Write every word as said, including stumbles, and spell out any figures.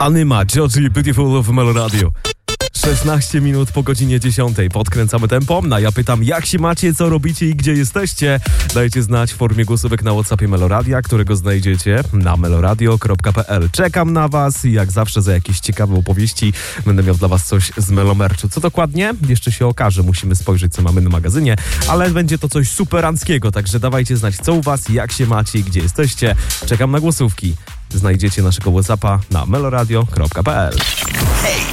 Anyma, Georgie Beautiful w Melo Radio. szesnaście minut po godzinie dziesiątej. Podkręcamy tempo. No ja pytam, jak się macie, co robicie i gdzie jesteście? Dajcie znać w formie głosówek na WhatsAppie Meloradia, którego znajdziecie na meloradio kropka p l. Czekam na was i jak zawsze za jakieś ciekawe opowieści będę miał dla was coś z Melomerczu. Co dokładnie? Jeszcze się okaże. Musimy spojrzeć, co mamy na magazynie, ale będzie to coś superanckiego, także dawajcie znać, co u was, jak się macie i gdzie jesteście. Czekam na głosówki. Znajdziecie naszego WhatsAppa na meloradio kropka p l. Hej!